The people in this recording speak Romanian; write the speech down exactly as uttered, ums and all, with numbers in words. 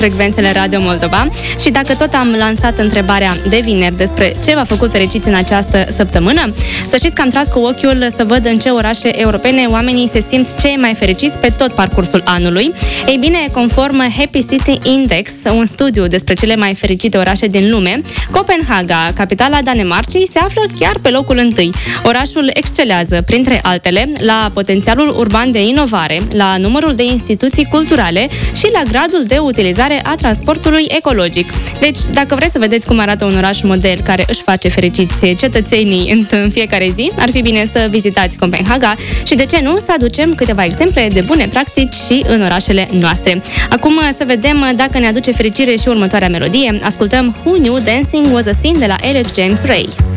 frecvențele Radio Moldova. Și dacă tot am lansat întrebarea de vineri despre ce v-a făcut fericiți în această săptămână, să știți că am tras cu ochiul să văd în ce orașe europene oamenii se simt cei mai fericiți pe tot parcursul anului. Ei bine, conform Happy City Index, un studiu despre cele mai fericite orașe din lume, Copenhaga, capitala Danemarcei, se află chiar pe locul întâi. Orașul excelează, printre altele, la potențialul urban de inovare, la numărul de instituții culturale și la gradul de utilizare a transportului ecologic. Deci, dacă vreți să vedeți cum arată un oraș model care își face fericiți cetățenii în fiecare zi, ar fi bine să vizitați Copenhaga și, de ce nu, să aducem câteva exemple de bune practici și în orașele noastre. Acum să vedem dacă ne aduce fericire și următoarea melodie. Ascultăm Who Knew Dancing Was a Sin de la Alex James Ray.